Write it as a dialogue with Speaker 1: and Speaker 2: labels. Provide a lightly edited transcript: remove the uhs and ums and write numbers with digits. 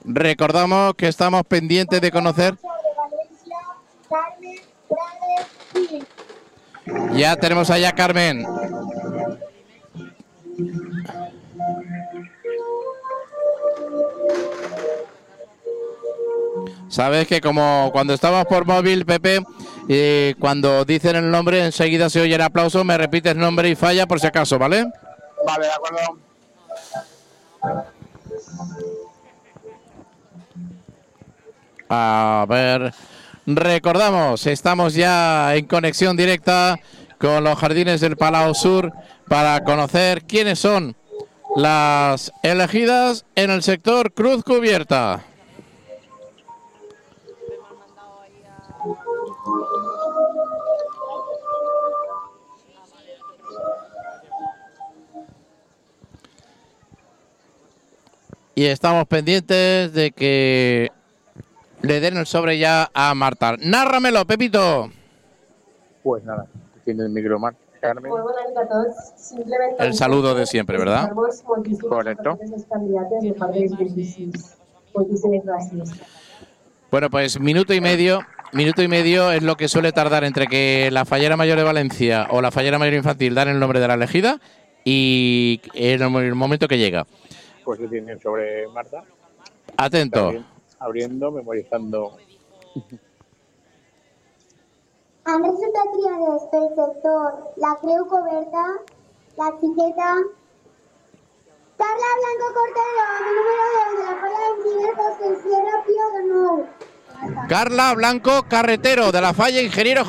Speaker 1: Recordamos que estamos pendientes de conocer. Ya tenemos allá a Carmen. Sabes que como cuando estamos por móvil, Pepe, cuando dicen el nombre enseguida se oye el aplauso, me repites nombre y falla por si acaso, ¿vale?
Speaker 2: Vale, de acuerdo.
Speaker 1: A ver, recordamos, estamos ya en conexión directa con los jardines del Palau Sur para conocer quiénes son las elegidas en el sector Cruz Cubierta. Y estamos pendientes de que le den el sobre ya a Marta. Nárramelo, Pepito.
Speaker 2: Pues nada, tiene el micro, Carmen.
Speaker 3: Muy buenas a todos. Simplemente
Speaker 1: El saludo de siempre, ¿verdad?
Speaker 2: Correcto.
Speaker 3: Muchísimas gracias.
Speaker 1: Bueno, pues minuto y medio es lo que suele tardar entre que la Fallera Mayor de Valencia o la Fallera Mayor Infantil dan el nombre de la elegida y el momento que llega.
Speaker 2: Pues le tiene sobre Marta.
Speaker 1: Atento.
Speaker 2: Abriendo, memorizando.
Speaker 4: Han resultat triades pel sector la Creu Coberta, la Xiqueta, Carla Blanco Cortero, número 10 de la Falla d'Enginyers, José Sierra Pío de Nou.
Speaker 1: Carla Blanco Carretero, de la Falla Ingeniero